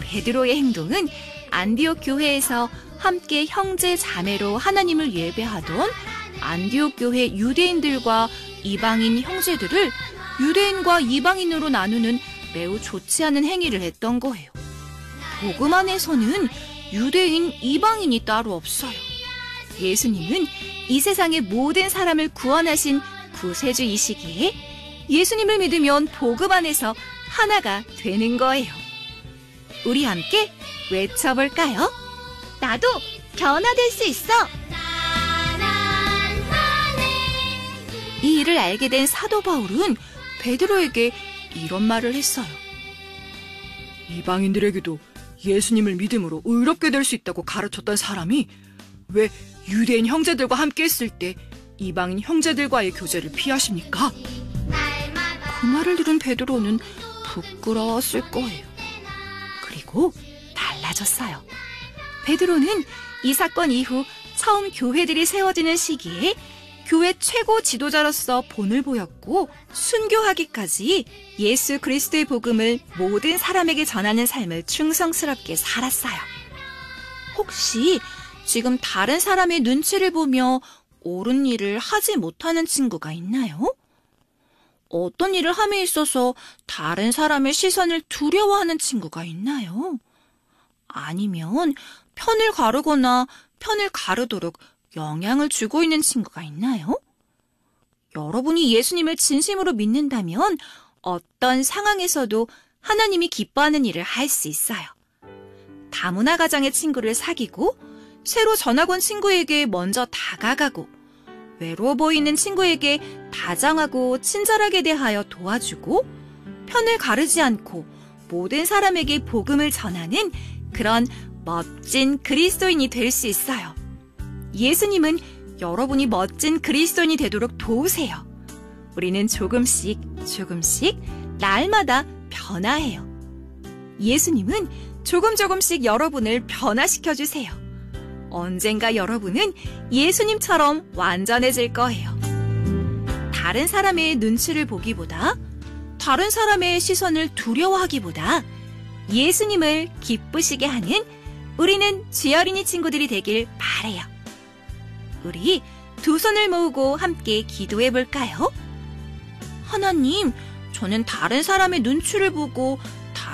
베드로의 행동은 안디옥 교회에서 함께 형제 자매로 하나님을 예배하던 안디옥 교회 유대인들과 이방인 형제들을 유대인과 이방인으로 나누는 매우 좋지 않은 행위를 했던 거예요. 복음 안에서는 유대인, 이방인이 따로 없어요. 예수님은 이 세상의 모든 사람을 구원하신 구세주이시기에 예수님을 믿으면 복음 안에서 하나가 되는 거예요. 우리 함께 외쳐볼까요? 나도 변화될 수 있어! 이 일을 알게 된 사도 바울은 베드로에게 이런 말을 했어요. 이방인들에게도 예수님을 믿음으로 의롭게 될 수 있다고 가르쳤던 사람이 왜 유대인 형제들과 함께 있을 때 이방인 형제들과의 교제를 피하십니까? 그 말을 들은 베드로는 부끄러웠을 거예요. 그리고 달라졌어요. 베드로는 이 사건 이후 처음 교회들이 세워지는 시기에 교회 최고 지도자로서 본을 보였고 순교하기까지 예수 그리스도의 복음을 모든 사람에게 전하는 삶을 충성스럽게 살았어요. 혹시 지금 다른 사람의 눈치를 보며 옳은 일을 하지 못하는 친구가 있나요? 어떤 일을 함에 있어서 다른 사람의 시선을 두려워하는 친구가 있나요? 아니면 편을 가르거나 편을 가르도록 영향을 주고 있는 친구가 있나요? 여러분이 예수님을 진심으로 믿는다면 어떤 상황에서도 하나님이 기뻐하는 일을 할 수 있어요. 다문화 가정의 친구를 사귀고 새로 전학 온 친구에게 먼저 다가가고 외로워 보이는 친구에게 다정하고 친절하게 대하여 도와주고 편을 가르지 않고 모든 사람에게 복음을 전하는 그런 멋진 그리스도인이 될 수 있어요. 예수님은 여러분이 멋진 그리스도인이 되도록 도우세요. 우리는 조금씩 날마다 변화해요. 예수님은 조금씩 여러분을 변화시켜주세요. 언젠가 여러분은 예수님처럼 완전해질 거예요. 다른 사람의 눈치를 보기보다, 다른 사람의 시선을 두려워하기보다 예수님을 기쁘시게 하는 우리는 쥐어린이 친구들이 되길 바라요. 우리 두 손을 모으고 함께 기도해 볼까요? 하나님, 저는 다른 사람의 눈치를 보고